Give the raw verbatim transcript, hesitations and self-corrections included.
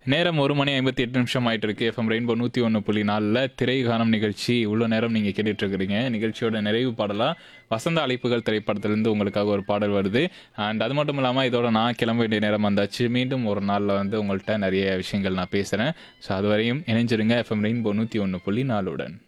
நேரம் ஒரு மணி ஐம்பத்தி எட்டு நிமிஷம் ஆயிட்டு இருக்கு. எஃப்எம் ரெயின்போ நூற்றி ஒன்று புள்ளி நாலில் திரைகானம் நிகழ்ச்சி இவ்வளோ நேரம் நீங்கள் கேட்டுட்டு இருக்கிறீங்க. நிகழ்ச்சியோட நிறைவு பாடலாக வசந்த அழைப்புகள் திரைப்படத்திலிருந்து உங்களுக்காக ஒரு பாடல் வருது. அண்ட் அது மட்டும் இல்லாமல் இதோட நான் கிளம்ப வேண்டிய நேரம் வந்தாச்சு. மீண்டும் ஒரு நாளில் வந்து உங்கள்கிட்ட நிறைய விஷயங்கள் நான் பேசுகிறேன். ஸோ அதுவரையும் இணைஞ்சிருங்க எஃப்எம் ரெயின்போ நூற்றி ஒன்று புள்ளி நாலுடன்.